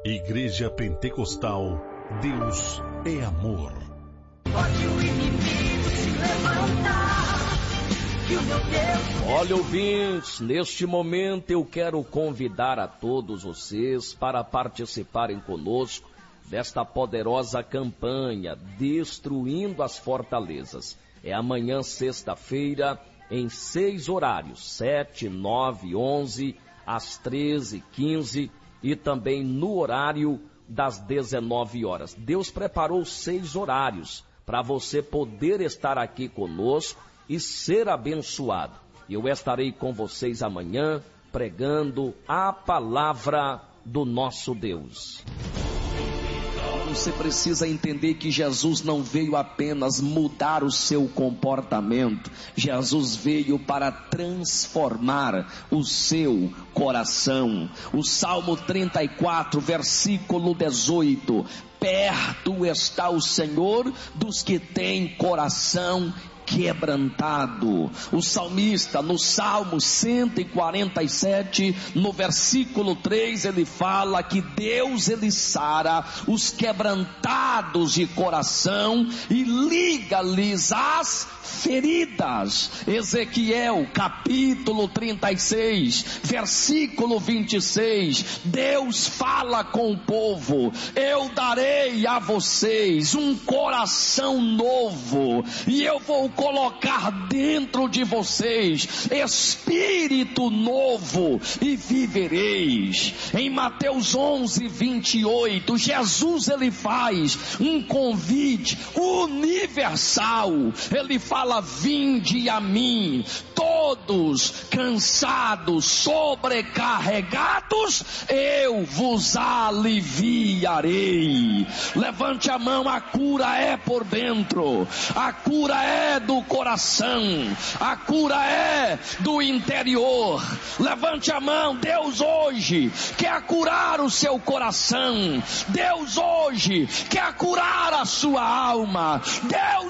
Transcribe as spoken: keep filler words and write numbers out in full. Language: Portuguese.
Igreja Pentecostal, Deus é amor. Pode o inimigo se levantar, que o meu Deus... Olha, ouvintes, neste momento eu quero convidar a todos vocês para participarem conosco desta poderosa campanha Destruindo as Fortalezas. É amanhã, sexta-feira, em seis horários, sete, nove, onze, às treze, quinze e também no horário das dezenove horas. Deus preparou seis horários para você poder estar aqui conosco e ser abençoado. Eu estarei com vocês amanhã pregando a palavra do nosso Deus. Você precisa entender que Jesus não veio apenas mudar o seu comportamento. Jesus veio para transformar o seu coração. O Salmo trinta e quatro, versículo dezoito. Perto está o Senhor dos que têm coração quebrantado. O salmista, no Salmo cento e quarenta e sete, no versículo três, ele fala que Deus, ele sara os quebrantados de coração e liga-lhes as feridas. Ezequiel, capítulo trinta e seis, versículo vinte e seis, Deus fala com o povo: eu darei a vocês um coração novo, e eu vou colocar dentro de vocês espírito novo, e vivereis. Em Mateus onze, vinte e oito, Jesus, ele faz um convite universal. Ele fala: vinde a mim, todos cansados, sobrecarregados, eu vos aliviarei. Levante a mão, a cura é por dentro, a cura é do coração, a cura é do interior. Levante a mão. Deus hoje quer curar o seu coração. Deus hoje quer curar a sua alma. Deus